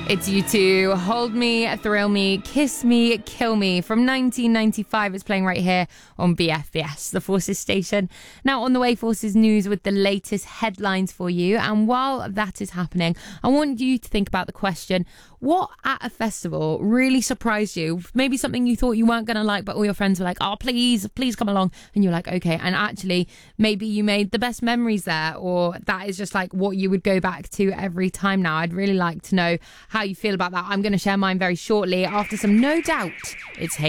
It's U2, Hold Me, Thrill Me, Kiss Me, Kill Me. From 1995, it's playing right here on BFBS, the Forces station. Now, on the way, Forces News with the latest headlines for you. And while that is happening, I want you to think about the question, what at a festival really surprised you? Maybe something you thought you weren't going to like, but all your friends were like, oh, please come along. And you're like, okay. And actually, maybe you made the best memories there, or that is just like what you would go back to every time now. I'd really like to know how you feel about that. I'm going to share mine very shortly after some No Doubt. It's